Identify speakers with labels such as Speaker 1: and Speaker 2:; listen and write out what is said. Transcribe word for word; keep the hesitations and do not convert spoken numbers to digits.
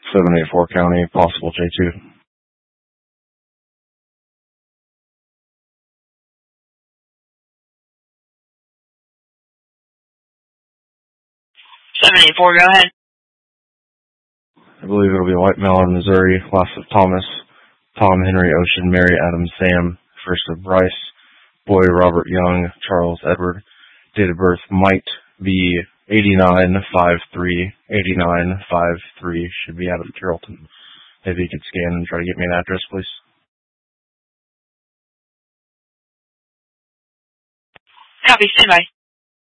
Speaker 1: seven eight four County, possible J two.
Speaker 2: seven eight four, go ahead.
Speaker 1: I believe it'll be White Mountain, Missouri, last of Thomas, Tom, Henry, Ocean, Mary, Adam, Sam, first of Bryce, boy, Robert Young, Charles, Edward. Date of birth might be eighty-nine five three, eighty-nine five three, should be out of Carrollton. Maybe you could scan and try to get me an address, please.
Speaker 2: Copy, stand by.